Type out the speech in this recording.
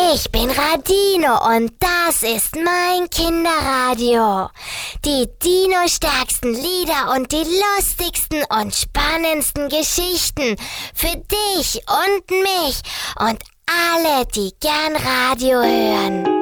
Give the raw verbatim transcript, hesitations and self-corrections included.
Ich bin Radino und das ist mein Kinderradio. Die Dino-stärksten Lieder und die lustigsten und spannendsten Geschichten für dich und mich und alle, die gern Radio hören.